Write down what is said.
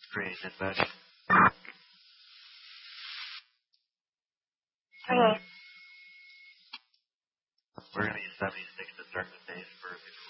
Great, dispatch. Okay. We're going to use 76 to start the days for